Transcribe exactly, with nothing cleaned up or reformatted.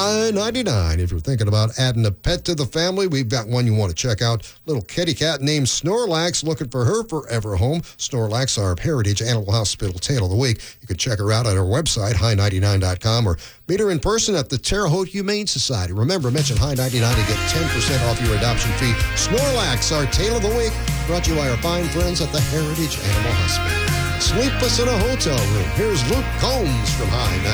High ninety-nine. If you're thinking about adding a pet to the family, we've got one you want to check out. Little kitty cat named Snorlax, looking for her forever home. Snorlax, our Heritage Animal Hospital Tale of the Week. You can check her out at our website, high ninety-nine dot com, or meet her in person at the Terre Haute Humane Society. Remember, mention High ninety-nine to get ten percent off your adoption fee. Snorlax, our Tale of the Week, brought to you by our fine friends at the Heritage Animal Hospital. Sleepless in a hotel room. Here's Luke Combs from High ninety-nine.